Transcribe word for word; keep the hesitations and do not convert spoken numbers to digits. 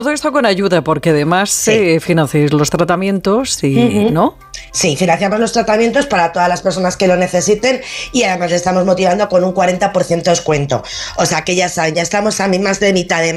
Todo esto con ayuda, porque además Sí. eh, financiáis los tratamientos y, Ujú. ¿no? Sí, financiamos los tratamientos para todas las personas que lo necesiten y además le estamos motivando con un cuarenta por ciento de descuento. O sea que ya saben, ya estamos a mí más de mitad de